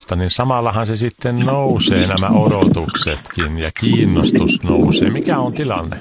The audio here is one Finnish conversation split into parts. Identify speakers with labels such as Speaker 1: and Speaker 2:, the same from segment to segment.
Speaker 1: jalkapallosta, niin samallahan se sitten nousee nämä odotuksetkin ja kiinnostus nousee. Mikä on tilanne?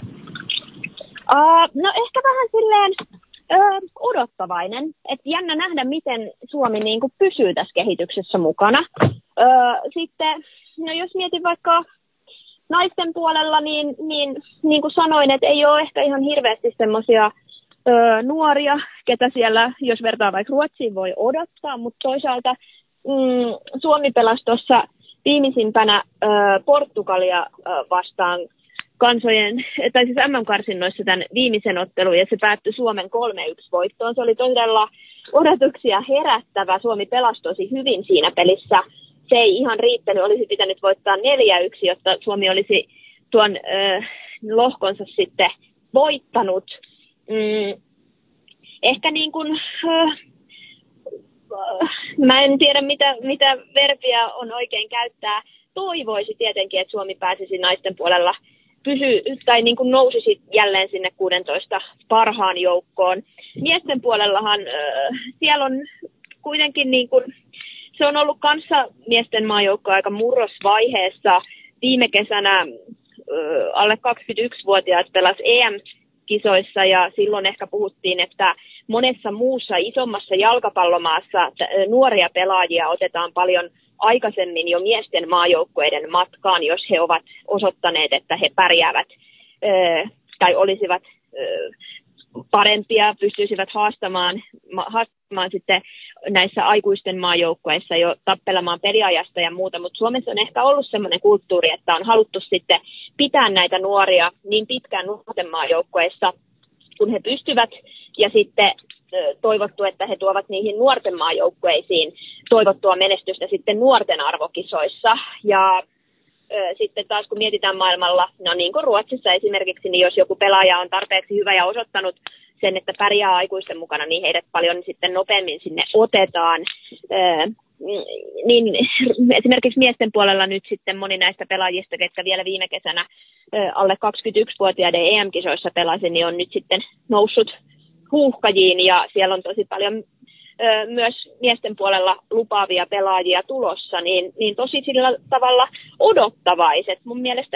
Speaker 2: No ehkä vähän silleen odottavainen. Et jännä nähdä, miten Suomi niin kuin pysyy tässä kehityksessä mukana. Sitten, no jos mietin vaikka naisten puolella, niin kuin sanoin, että ei ole ehkä ihan hirveästi semmoisia nuoria, ketä siellä, jos vertaa vaikka Ruotsiin, voi odottaa, mutta toisaalta Suomi pelasi tuossa viimeisimpänä Portugalia vastaan kansojen, tai siis MM-karsinnoissa tämän viimeisen ottelun, ja se päättyi Suomen 3-1 voittoon. Se oli todella odotuksia herättävä. Suomi pelasi tosi hyvin siinä pelissä. Se ei ihan riittänyt, olisi pitänyt voittaa 4-1, jotta Suomi olisi tuon lohkonsa sitten voittanut. Ehkä niin kuin, mä en tiedä mitä verbiä on oikein käyttää. Toivoisi tietenkin, että Suomi pääsisi naisten puolella tai niin kuin nousisi jälleen sinne 16 parhaan joukkoon. Miesten puolellahan siellä on kuitenkin niin kuin, se on ollut kanssa miesten maajoukko aika murrosvaiheessa. Viime kesänä alle 21-vuotiaat pelasi EM-kisoissa ja silloin ehkä puhuttiin, että monessa muussa isommassa jalkapallomaassa nuoria pelaajia otetaan paljon aikaisemmin jo miesten maajoukkueiden matkaan, jos he ovat osoittaneet, että he pärjäävät tai olisivat parempia, pystyisivät haastamaan sitten näissä aikuisten maajoukkueissa jo tappelemaan peliajasta ja muuta, mutta Suomessa on ehkä ollut sellainen kulttuuri, että on haluttu sitten pitää näitä nuoria niin pitkään nuorten maajoukkueissa, kun he pystyvät, ja sitten toivottu, että he tuovat niihin nuorten maajoukkueisiin toivottua menestystä sitten nuorten arvokisoissa. Ja sitten taas kun mietitään maailmalla, no niin kuin Ruotsissa esimerkiksi, niin jos joku pelaaja on tarpeeksi hyvä ja osoittanut sen, että pärjää aikuisten mukana, niin heidät paljon sitten nopeammin sinne otetaan. Niin esimerkiksi miesten puolella nyt sitten moni näistä pelaajista, ketkä vielä viime kesänä alle 21-vuotiaiden EM-kisoissa pelasi, niin on nyt sitten noussut huuhkajiin, ja siellä on tosi paljon myös miesten puolella lupaavia pelaajia tulossa, niin tosi sillä tavalla odottavaiset. Mun mielestä